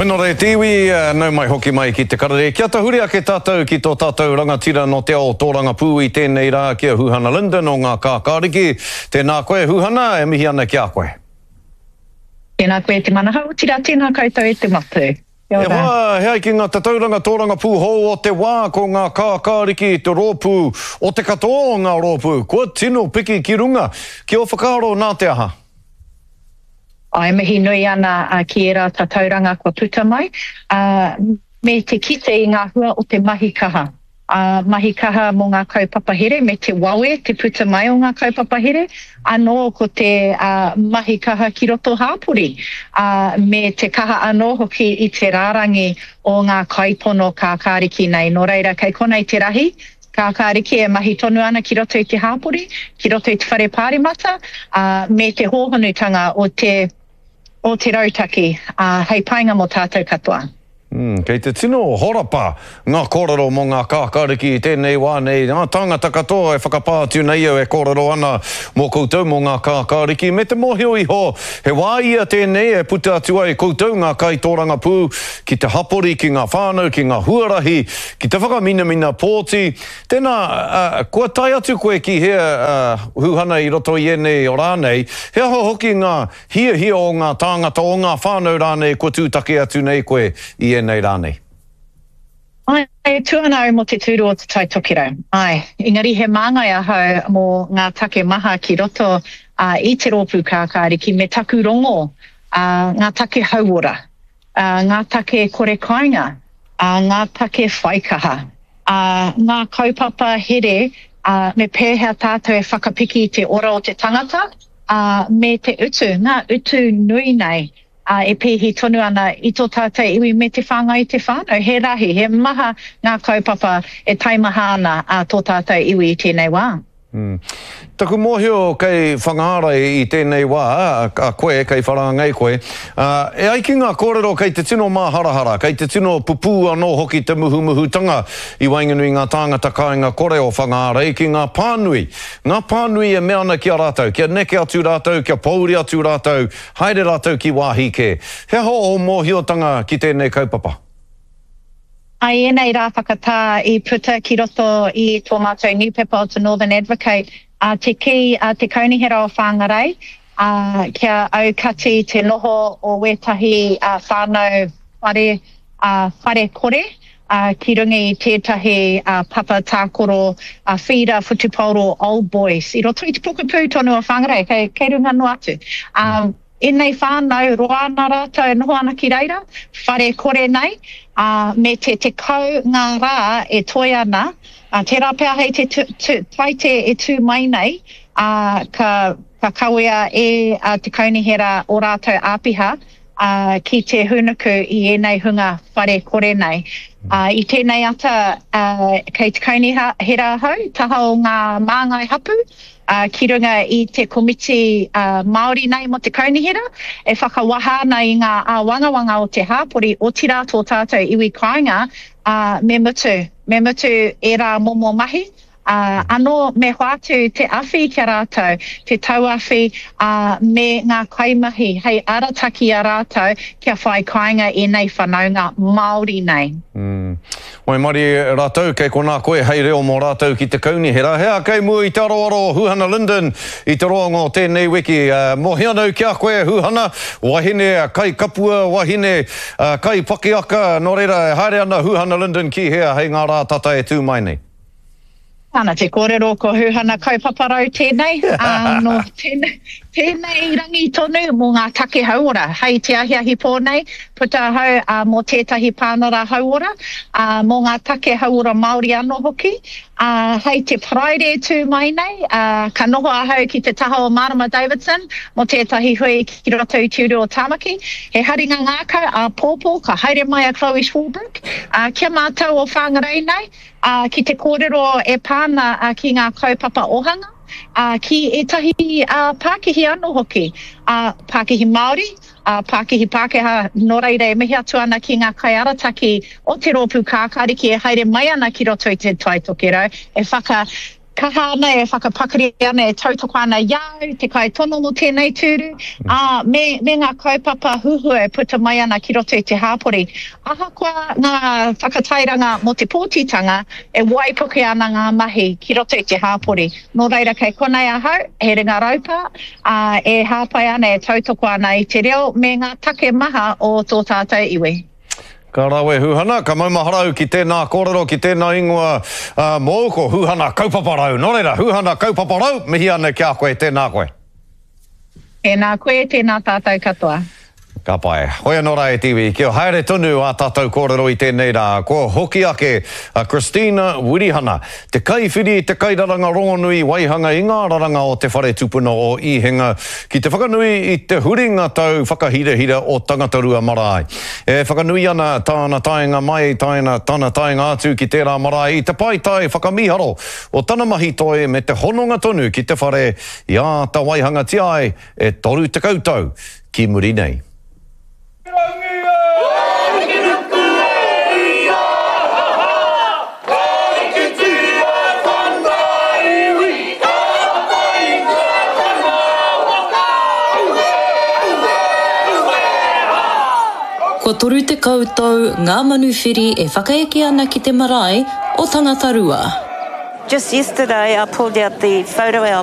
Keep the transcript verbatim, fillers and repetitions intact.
Whena re tiwi, uh, nau mai hoki mai ki te karare. Kia tahuri ake tātou ki tō tātou rangatira no te ao tōranga pū i tēnei rā kia Huhana Linden o ngā kākāriki. Tēnā koe Huhana, e mihi ana kia koe. Tēnā koe te manahau, tira tēnā koutou e te matu. E wā, hea ki ngā tatauranga tōranga pū hou o te wā ko ngā kākāriki te rōpū o te katoa o ngā rōpū. Kua tino piki ki runga, ki o whakaaro nā te aha. Ai mihi nui ana uh, ki era tatauranga kua puta mai. Uh, me te kite i ngā hua o te mahi kaha. Uh, mahi kaha mō ngā kaupapa here, me te wawe, te puta mai o ngā kaupapa here. Anō ko te uh, mahi kaha ki roto hāpuri. Uh, me te kaha anō hoki i te rārangi o ngā kaipono kākāriki nei. Nō reira, kei konei te rahi. Kākāriki e mahi tonu ana ki roto i te hāpuri, ki roto i te whare pārimata, uh, me te hōhanutanga o te o te rautaki, uh, hei painga mo tātou katoa. Mm, kei te tino horapa ngā kōrero mō ngā kākāriki i tēnei wā nei. Ngā tāngata katoa e whakapātiu nei au e kōrero ana mō koutou mō ngā kākāriki. Me te mōhio iho, he wā ia tēnei e puta atu ai koutou ngā kai tōranga pū ki te hapori, ki ngā whānau, ki ngā huarahi, ki te whakamina mina pōti. Tēnā, uh, kua tai atu koe ki hea uh, Huhana i roto i enei o rānei, hea ho hoki ngā hia hia o ngā tāngata o ngā whānau rānei kua tūtake atu nei koe i nei rānei. Ai, tuanau mo te tūru o te tai tokiro. Ai, ingari he māngai ahau mō ngā take maha ki roto uh, i te rōpū kākāriki me taku rongo, uh, ngā take hauora, uh, ngā take kore kainga, uh, ngā take whaikaha, uh, ngā kaupapa here, uh, me pēhea tātou e whakapiki te ora o te tangata, uh, me te utu, ngā utu nui nei, Uh, e pēhi tonu ana i tō tātou iwi me te whāngai te whānau. He rahi, he maha ngā kaupapa e taimaha ana a tō tātou iwi i tēnei wā. Mm. Taku mōhio kei whangahara i tēnei wā, a koe, kei wharangai koe. Uh, e ai ki ngā kōrero kei te tino māharahara, kei te tino pupū anō hoki te muhumuhutanga i wainganui ngā tāngata kāinga kore o whangahara i ki ngā pānui. Ngā pānui e meana ki a rātou, kia neke atu rātou, kia pauri atu rātou, haere rātou ki wāhi ke. He ho o mōhiotanga ki tēnei kaupapa? Ai, enei rā whakatā i puta ki roto i tō mātou newspaper o te Northern Advocate, uh, te ki uh, te kaunihera o whāngarei, uh, kia au kati te noho o wetahi uh, whānau whare, uh, whare kore, uh, ki runga i tētahi uh, papa tākoro, uh, whira whutuporo old boys. I roto i te pukapū tonu o whāngarei, kei, kei runga no atu. Um, Enei whānau roa nā rātou e noho ana ki reira, whare kore nei, uh, me te te kau ngā rā e toi ana, uh, te rāpea hei te taite e tū mai nei, uh, ka, ka kawea e uh, te kaunihera o rātou āpiha, uh, ki te hunuku i enei hunga whare kore nei. Uh, I tēnei ata, uh, kei te kaunihera hau, taha o ngā māngai hapu, Uh, ki runga i te komiti uh, Māori nei mo te kaunihera, e whakawaha nei i ngā uh, wangawanga o te hāpori o tira tō tātou iwi kāinga, uh, me mutu, me mutu e rā momo mahi, uh, anō me hoatu te awhi kia rātou, te tauawhi uh, me ngā kaimahi, hei arataki a rātou kia whai kāinga e nei whanaunga Māori nei. Mm. Mai mari rātou, kei ko nā koe hei reo mō rātou ki te kaunihera. Hea kei mua i te aroaro Huhana Linden i te roanga o tēnei wiki. Uh, Mohi anau kia koe Huhana, wahine kai kapua, wahine uh, kai pakiaka, nō reira haere ana Huhana Linden ki hea hei ngā rā tata e tū mai nei. Ana te kōrero ko Huhana kaupaparau tēnei, uh, no tēnei, tēnei rangi tonu mō ngā take hauora, hei te ahiahi pōnei, puta hau uh, mō tētahi pānara hauora, uh, mō ngā take hauora Māori anō hoki, uh, hei te Friday tū mai nei, uh, ka noho ahau ki te taha o Marama Davidson, mō tētahi hui ki roto i tiuru o Tāmaki, he haringa ngākau a uh, pōpō, ka haere mai a Chloe Schwalbrook, uh, kia mātou o whāngarei nei, Uh, ki te kōrero e pāna uh, ki ngā kaupapa ohanga, uh, ki etahi uh, Pākihi anō hoki, uh, Pākihi Māori, uh, Pākihi Pākehā, nō reira e mihi atu ana ki ngā kai arataki o te rōpū kākāriki e haere mai ana ki roto i te tai tokero, e whaka kaha ana e whakapakari ana e tautoko ana iau, te kai tono no tēnei tūru, mm. uh, me, me ngā kaupapa huhu e puta mai ana ki roto i te hāpori. Ahakoa ngā whakatairanga mo te pōtitanga e waipuke ana ngā mahi ki roto i te hāpori. Nō reira kei konei ahau, he ringa raupa, uh, e hāpai ana e tautoko ana i te reo me ngā take maha o tō tātou iwi. Ka rawe huhana, ka maumaharau ki tēnā kōrero, ki tēnā ingoa uh, mōko, huhana kaupaparau. Nō reira, huhana kaupaparau, mihi ane kia koe, tēnā koe. Tēnā koe, tēnā tātou katoa. Ka pai. Hoia nō rai tiwi, kia haere tonu a tātou kōrero i tēnei rā. Ko hoki ake a Christina Wirihana. Te kaiwhiri, te kairaranga rongonui, waihanga i ngā raranga o te whare tupuna o Ihinga. Ki te whakanui i te huringa tau whakahirehira o Tangatarua Marae. E whakanui ana tāna taenga mai, tāna, tāna taenga atu ki tērā marae i te paitai whakamiharo o tana mahi toi me te hononga tonu ki te whare i a ta waihanga tiai e toru te koutou ki muri nei. Ko toru te koutou, ngā manuwhiri e whakaeke ana ki te marae o Tangatarua. Just yesterday I pulled out the photo album